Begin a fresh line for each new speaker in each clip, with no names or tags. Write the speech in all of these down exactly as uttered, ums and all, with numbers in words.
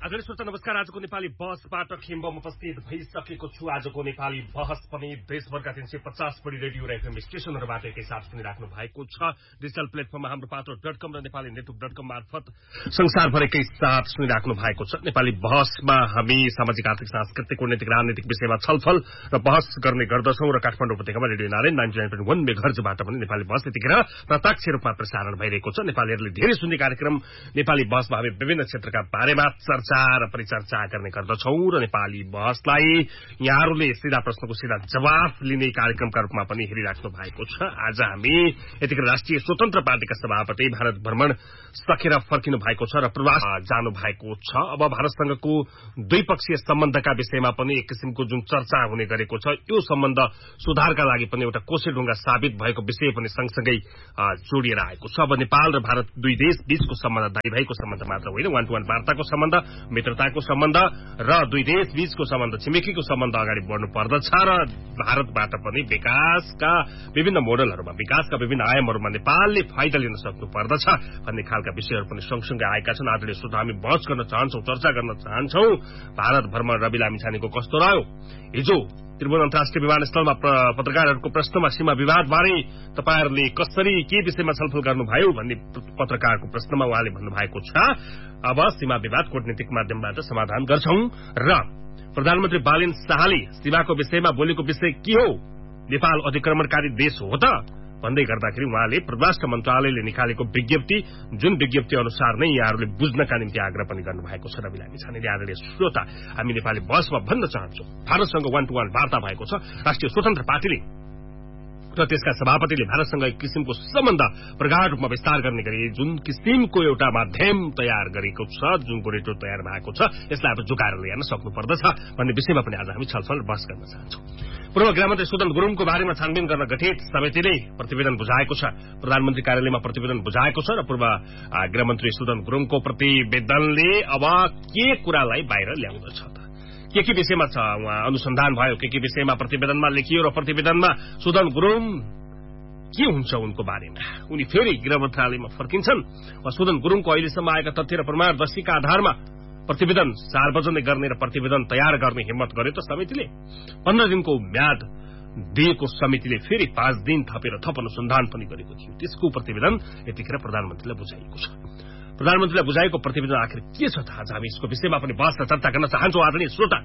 आदरणीय श्रोता नमस्कार। आजको नेपाली बहसबाट खिम्बम उपस्थित भइसकेको छु। आजको नेपाली बहस पनि देशभरका तीन सय पचास बढी रेडियो र एफएम स्टेशनहरूबाट एकैसाथ सुनिराख्नु भएको छ। डिजिटल प्लेटफर्ममा हाम्रो पात्रो डट कम र नेपाली नेटवर्क डट कम मार्फत संसारभर एकैसाथ सुनिराख्नु भएको छ। नेपाली बहसमा हामी सामाजिक आर्थिक सांस्कृतिक कूटनीतिक राजनीतिक विषयमा छलफल र बहस गर्ने गर्दछौं र काठमाडौँ उपत्यकामा radio Narayan ninety nine point वन मेगाहर्जबाट पनि नेपाली बहस यतिखेर प्रत्यक्ष रूपमा प्रसारण भइरहेको छ। नेपालीहरूले धेरै सुन्ने कार्यक्रम नेपाली बहसमा हामी विभिन्न क्षेत्रका बारेमा चर्चा र परिचर्चा गर्ने गर्दछौं र नेपाली बहसलाई यहाँहरूले सीधा प्रश्नको सीधा जवाफ लिने कार्यक्रमका रूपमा पनि हेरिराख्नु भएको छ। आज हामी यतिखेर राष्ट्रिय स्वतन्त्र पार्टीका सभापति भारत भ्रमण सकेर फर्किनु भएको छ र प्रवास जानु भएको छ। अब भारतसँगको द्विपक्षीय सम्बन्धका विषयमा पनि एक किसिमको जुन चर्चा हुने गरेको छ, यो सम्बन्ध सुधारका लागि पनि एउटा कोसेढुङ्गा साबित भएको विषय पनि सँगसँगै जोडिएर आएको छ। अब नेपाल र भारत दुई देश बीचको सम्बन्ध दाइ भाइको सम्बन्ध मात्र होइन, वान टू वान वार्ताको सम्बन्ध, मित्रताको सम्बन्ध र दुई देश बीचको सम्बन्ध, छिमेकीको सम्बन्ध अगाडि बढ्नु पर्दछ र भारतबाट पनि विकासका विभिन्न मोडलहरूमा, विकासका विभिन्न आयामहरूमा नेपालले फाइदा लिन सक्नु पर्दछ भन्ने खालका विषयहरू पनि सँगसँगै आएका छन्। आदरणीय श्रोता, हामी बहस गर्न चाहन्छौं, चर्चा गर्न चाहन्छौं भारत भ्रमण रवि लामिछानेको कस्तो रह्यो। हिजो त्रिभुवन अन्तर्राष्ट्रिय विमानस्थलमा पत्रकारहरूको प्रश्नमा सीमा विवादबारे तपाईहरूले कसरी के विषयमा छलफल गर्नुभयो भन्ने पत्रकारको प्रश्नमा उहाँले भन्नुभएको छ, अब सीमा विवाद कूटनीतिक माध्यमबाट समाधान गर्छौं र प्रधानमन्त्री बालिन शाहले सीमाको विषयमा बोलेको विषय के हो, नेपाल अधिक्रमणकारी देश हो त भन्दै गर्दाखेरि उहाँले परराष्ट्र मन्त्रालयले निकालेको विज्ञप्ति, जुन विज्ञप्ति अनुसार नै यहाँहरूले बुझ्नका निम्ति आग्रह पनि गर्नुभएको छ। रवि लामिछानेले आदरणीय श्रोता, हामी नेपाली बहसमा भन्न चाहन्छौं भारतसँग वान टू वान वार्ता भएको छ। राष्ट्रिय स्वतन्त्र पार्टीले र त्यसका सभापतिले भारतसँग एक किसिमको सम्बन्ध प्रगाढ रूपमा विस्तार गर्ने गरी जुन किसिमको एउटा माध्यम तयार गरेको छ, जुन गोरेटो तयार भएको छ, यसलाई अब जोगाएर ल्याउन सक्नु पर्दछ भन्ने विषयमा पनि आज हामी छलफल बहस गर्न चाहन्छौं। पूर्व गृहमन्त्री सुदन गुरुङको बारेमा छानबिन गर्न गठित समितिले प्रतिवेदन बुझाएको छ। प्रधानमन्त्री कार्यालयमा प्रतिवेदन बुझाएको छ र पूर्व गृहमन्त्री सुदन गुरुङको प्रतिवेदनले अब के कुरालाई बाहिर ल्याउँदछ त, के के विषयमा छ उहाँ अनुसन्धान भयो, के के विषयमा प्रतिवेदनमा लेखियो र प्रतिवेदनमा सुदन गुरुङ के हुन्छ उनको बारेमा, उनी फेरि गृह मन्त्रालयमा फर्किन्छन् वा सुदन गुरुङको अहिलेसम्म आएका तथ्य र प्रमाणदर्शीका आधारमा प्रतिवेदन सार्वजनिक गर्ने र प्रतिवेदन तयार गर्ने हिम्मत गर्यो त समितिले। पन्ध्र दिनको म्याद दिएको समितिले फेरि पाँच दिन थपेर थप अनुसन्धान पनि गरेको थियो। त्यसको प्रतिवेदन यतिखेर प्रधानमन्त्रीलाई बुझाइएको छ। प्रधानमन्त्रीलाई बुझाएको प्रतिवेदन आखिर के छ त, आज हामी यसको विषयमा पनि बहस र चर्चा गर्न चाहन्छौं। आदरणीय श्रोता,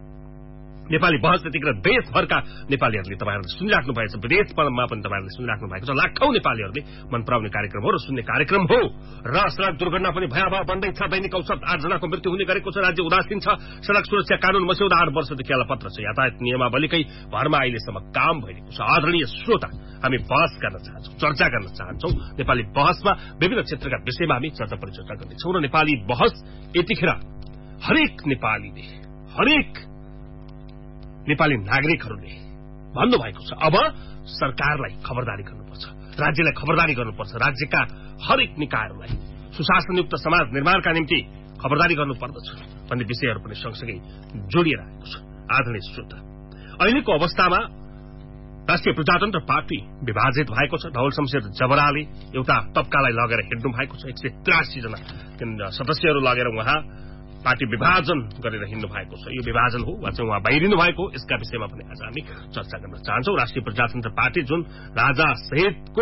नेपाली बहस यतिखेर देशभरका नेपालीहरूले तपाईहरूले सुनिराख्नु भएको छ, विदेशमा पनि तपाईहरूले सुनिराख्नु भएको छ। लाखौं नेपालीहरूले मन पराउने कार्यक्रम हो र सुन्ने कार्यक्रम हो र सड़क दुर्घटना पनि भयावह बन्दैछ। दैनिक औसत आठ जनाको मृत्यु हुने गरेको छ। राज्य उदासीन छ। सड़क सुरक्षा कानून मस्यौदा आठ वर्षदेखि अलपत्र छ। यातायात नियमावलीकै भरमा अहिलेसम्म काम भइरहेको छ। आदरणीय श्रोता, हामी बहस गर्न चाहन्छौं, चर्चा गर्न चाहन्छौं। नेपाली बहसमा विभिन्न क्षेत्रका विषयमा हामी चर्चा परिचर्चा गर्नेछौं र नेपाली बहस यतिखेर हरेक नेपालीले, हरेक नेपाली नागरिकहरूले भन्नुभएको छ, अब सरकारलाई खबरदारी गर्नुपर्छ, राज्यलाई खबरदारी गर्नुपर्छ, राज्यका हरेक निकायहरूलाई सुशासनयुक्त समाज निर्माणका निम्ति खबरदारी गर्नुपर्दछ भन्ने विषयहरू पनि सँगसँगै जोडिएर आएको छ। आदरणीय श्रोता, अहिलेको अवस्थामा राष्ट्रिय प्रजातन्त्र पार्टी विभाजित भएको छ। धवल शमशेर जबराले एउटा तबकालाई लगेर हिँड्नु भएको छ। एक सय त्रियासी जना सदस्यहरू लगेर उहाँ पार्टी विभाजन गरेर हिँड्नु भएको छ। यो विभाजन हो वा चाहिँ उहाँ बाहिरिनु भएको, यसका विषयमा पनि आज हामी चर्चा गर्न चाहन्छौं। राष्ट्रिय प्रजातन्त्र पार्टी जुन राजा सहितको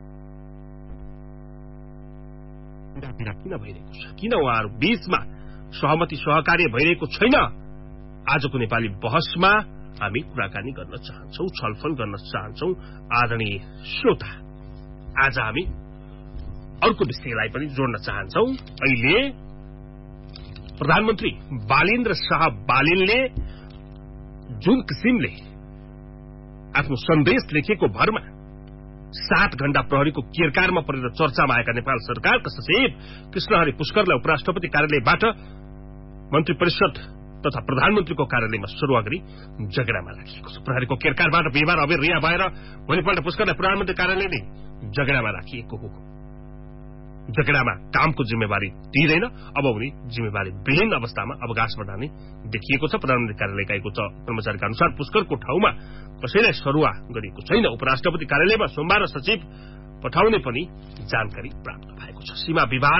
किन भइरहेको छ, किन उहाँहरू बीचमा सहमति सहकार्य भइरहेको छैन, आजको नेपाली बहसमा हामी कुराकानी गर्न चाहन्छौं, छलफल गर्न चाहन्छौं। आदरणीय श्रोता, आज हामी अर्को विषयलाई पनि जोड्न चाहन्छौं। अहिले प्रधानमन्त्री बालिन्द्र शाह बालिनले जुन किसिमले आफ्नो सन्देश लेखेको भरमा सात घण्टा प्रहरीको केरकारमा परेर चर्चामा आएका नेपाल सरकारका सचिव कृष्णहरि पुष्करलाई उपराष्ट्रपति कार्यालयबाट मन्त्री परिषद तथा प्रधानमन्त्रीको कार्यालयमा सरुवा गरी जगेडामा राखिएको छ। प्रहरीको केरकारबाट बिहिबार अबेर रिहा भएर भोलिपल्ट पुष्करलाई प्रधानमन्त्री कार्यालयले जगेडामा राखिएको हो। जगेडामा कामको जिम्मेवारी दिइदैन, अब उनी जिम्मेवारी विहीन अवस्थामा अवकाश बढाउने देखिएको छ। प्रधानमन्त्री कार्यालयका एक उच्च कर्मचारीका अनुसार पुष्करको ठाउँमा कसैलाई सरुवा गरिएको छैन। उपराष्ट्रपति कार्यालयमा सोमबार सचिव पठाउने पनि जानकारी प्राप्त भएको छ। सीमा विवाद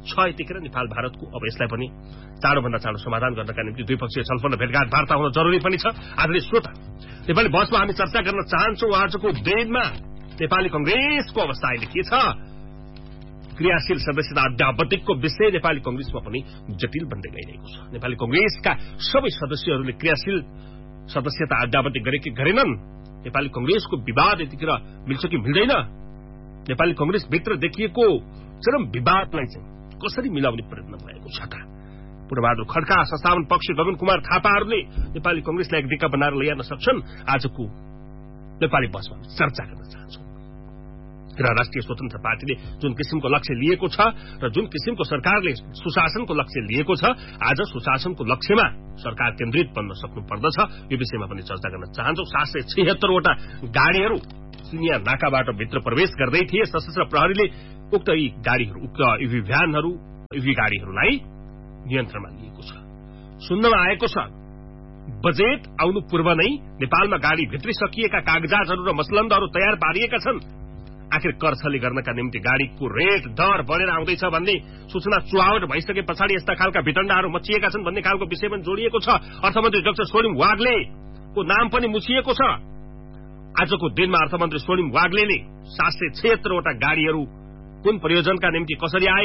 छ यतिखेर नेपाल भारतको। अब यसलाई पनि चाँडोभन्दा चाँडो समाधान गर्नका निम्ति द्विपक्षीय छलफल र भेटघाट वार्ता हुन जरुरी पनि छ। आदरणीय श्रोता, नेपाली बहसमा हामी चर्चा गर्न चाहन्छौं आजको दिनमा नेपाली कंग्रेसको अवस्था अहिले के छ। क्रियाशील सदस्यता अध्यावधिकको विषय नेपाली कंग्रेसमा पनि जटिल बन्दै गइरहेको छ। नेपाली कंग्रेसका सबै सदस्यहरूले क्रियाशील सदस्यता अध्यावधिक गरे कि गरेनन्। नेपाली कंग्रेसको विवाद यतिखेर मिल्छ कि मिल्दैन। नेपाली कंग्रेस भित्र देखिएको चरम विवादलाई चाहिँ कसरी मिलाउने प्रयत्न भएको छ त। पूर्णबहादुर खड्का, संस्थापन पक्ष गगन कुमार थापाहरूले नेपाली कंग्रेसलाई एक दिक्क बनाएर ल्याउन सक्छन्। आजको नेपाली बहसमा चर्चा गर्न चाहन्छौं र राष्ट्रिय स्वतन्त्र पार्टीले जुन किसिमको लक्ष्य लिएको छ र जुन किसिमको सरकारले सुशासनको लक्ष्य लिएको छ, आज सुशासनको लक्ष्यमा सरकार केन्द्रित बन्न सक्नु पर्दछ। यो विषयमा पनि चर्चा गर्न चाहन्छौं। सात सय छिहत्तरवटा गाड़ीहरू सिनिया नाकाबाट भित्र प्रवेश गर्दै थिए। सशस्त्र प्रहरीले उक्त यी गाड़ीहरू, उक्त इभी भ्यानहरू, इभी गाड़ीहरूलाई नियन्त्रणमा लिएको छ। सुन्नमा आएको छ बजेट आउनु पूर्व नै नेपालमा गाड़ी भित्रिसकिएका कागजातहरू र मसलन्दहरू तयार पारिएका छन्। आखिर कर छली गर्नका निम्ति गाड़ीको रेट दर बढेर आउँदैछ भन्ने सूचना चुहावट भइसके पछाडि यस्ता खालका वितण्डाहरू मचिएका छन् भन्ने खालको विषय पनि जोडिएको छ। अर्थमन्त्री डाक्टर स्वर्णिम वाग्लेको नाम पनि मुछिएको छ। आजको दिनमा अर्थमन्त्री स्वर्णिम वाग्लेले सात सय छिहत्तरवटा गाड़ीहरू कुन प्रयोजनका निम्ति कसरी आए,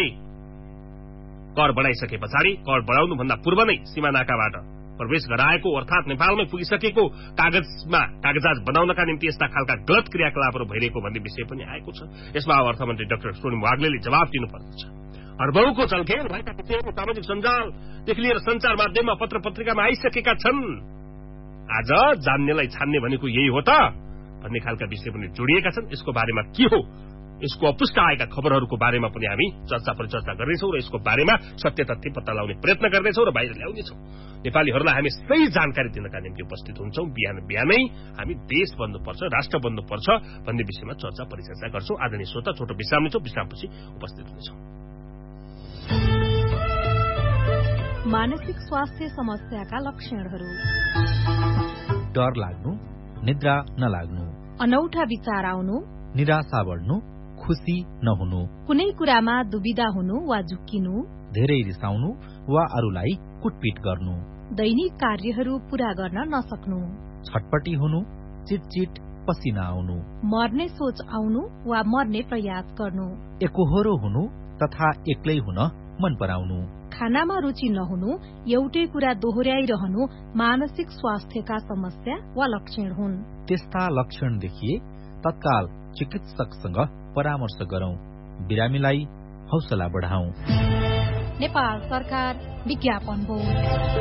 कर बढाइसके पछाडि कर बढाउनुभन्दा पूर्व नै सीमा नाकाबाट प्रवेश गराएको अर्थात नेपालमै पुगिसकेको कागजमा कागजात बनाउनका निम्ति यस्ता खालका गलत क्रियाकलापहरू भइरहेको भन्ने विषय पनि आएको छ। यसमा अब अर्थमन्त्री डाक्टर स्वर्णिम वाग्लेले जवाब दिनुपर्दछ। अर्बौंको चलखेल भएका विषयहरू सामाजिक सञ्जालदेखि लिएर संचार माध्यममा पत्र पत्रिकामा आइसकेका छन्। आज जान्नेलाई छान्ने भनेको यही हो त भन्ने खालका विषय पनि जोडिएका छन्। यसको बारेमा के हो, यसको अपुष्ट आएका खबरहरूको बारेमा पनि हामी चर्चा परिचर्चा गर्नेछौं र यसको बारेमा सत्य तथ्य पत्ता लगाउने प्रयत्न गर्नेछौं र बाहिर ल्याउनेछौं। नेपालीहरूलाई हामी सही जानकारी दिनका निम्ति उपस्थित हुन्छौं। बिहान बिहानै हामी देश बन्नुपर्छ, राष्ट्र बन्नुपर्छ भन्ने विषयमा चर्चा परिचर्चा गर्छौं। आदरणीय श्रोता, छोटो विश्राम लिन्छौं। विश्रामपछि उपस्थित हुनेछौं।
मानसिक स्वास्थ्य समस्याका लक्षणहरू:
डर लाग्नु, निद्रा नलाग्नु,
अनौठा विचार आउनु,
निराशा बढ्नु, खुशी नहुनु,
कुनै कुरामा दुविधा हुनु वा झुक्किनु,
धेरै रिसाउनु वा अरूलाई कुटपिट गर्नु,
दैनिक कार्यहरू पूरा गर्न नसक्नु,
छटपटी हुनु, चिटचिट पसिना आउनु,
मर्ने सोच आउनु वा मर्ने प्रयास गर्नु,
एकोहोरो हुनु तथा एक्लै हुन मन पराउनु,
खानामा रुचि नहुनु, एउटै कुरा दोहोर्याइरहनु मानसिक स्वास्थ्यका समस्या वा लक्षण हुन्।
त्यस्ता लक्षण देखिए तत्काल चिकित्सकसँग परामर्श गरौं। बिरामीलाई हौसला बढाउँ।
नेपाल सरकार विज्ञापन बोर्ड।